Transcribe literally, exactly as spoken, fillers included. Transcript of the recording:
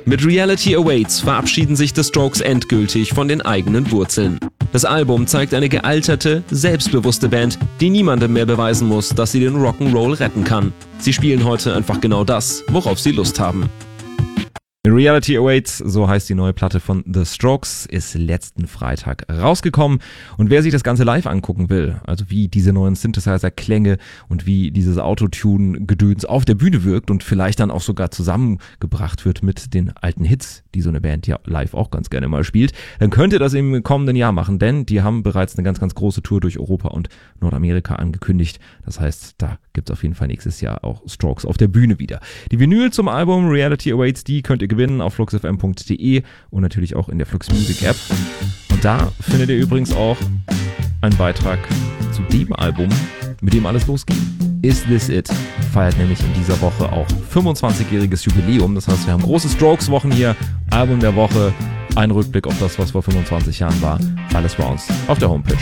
Mit Reality Awaits verabschieden sich The Strokes endgültig von den eigenen Wurzeln. Das Album zeigt eine gealterte, selbstbewusste Band, die niemandem mehr beweisen muss, dass sie den Rock'n'Roll retten kann. Sie spielen heute einfach genau das, worauf sie Lust haben. Reality Awaits, so heißt die neue Platte von The Strokes, ist letzten Freitag rausgekommen. Und wer sich das Ganze live angucken will, also wie diese neuen Synthesizer-Klänge und wie dieses Autotune-Gedöns auf der Bühne wirkt und vielleicht dann auch sogar zusammengebracht wird mit den alten Hits, die so eine Band ja live auch ganz gerne mal spielt, dann könnt ihr das im kommenden Jahr machen, denn die haben bereits eine ganz, ganz große Tour durch Europa und Nordamerika angekündigt. Das heißt, da gibt es auf jeden Fall nächstes Jahr auch Strokes auf der Bühne wieder. Die Vinyl zum Album Reality Awaits, die könnt ihr gewinnen auf flux f m punkt d e und natürlich auch in der Flux Music App. Und da findet ihr übrigens auch einen Beitrag zu dem Album, mit dem alles losging. Is This It feiert nämlich in dieser Woche auch fünfundzwanzigjähriges Jubiläum. Das heißt, wir haben große Strokes-Wochen hier, Album der Woche, ein Rückblick auf das, was vor fünfundzwanzig Jahren war. Alles bei uns auf der Homepage.